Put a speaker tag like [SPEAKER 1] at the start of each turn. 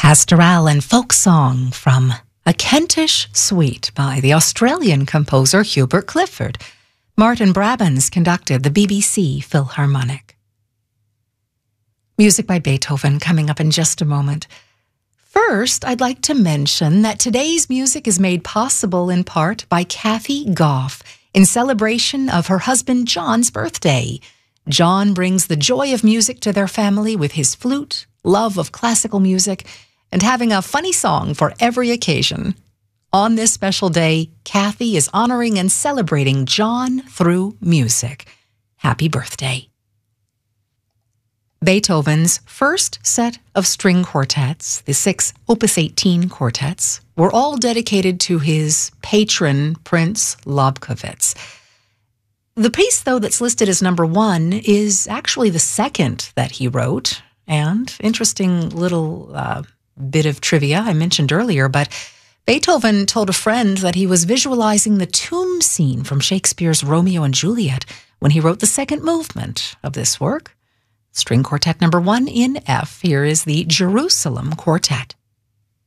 [SPEAKER 1] pastoral and folk song from A Kentish Suite by the Australian composer Hubert Clifford. Martin Brabants conducted the BBC Philharmonic. Music by Beethoven coming up in just a moment. First, I'd like to mention that today's music is made possible in part by Kathy Goff in celebration of her husband John's birthday. John brings the joy of music to their family with his flute, love of classical music, and having a funny song for every occasion. On this special day, Kathy is honoring and celebrating John through music. Happy birthday. Beethoven's first set of string quartets, the 6 Opus 18 quartets, were all dedicated to his patron, Prince Lobkowitz. The piece, though, that's listed as number 1 is actually the second that he wrote. And interesting little bit of trivia I mentioned earlier, but Beethoven told a friend that he was visualizing the tomb scene from Shakespeare's Romeo and Juliet when he wrote the second movement of this work. String Quartet number 1 in F. Here is the Jerusalem Quartet.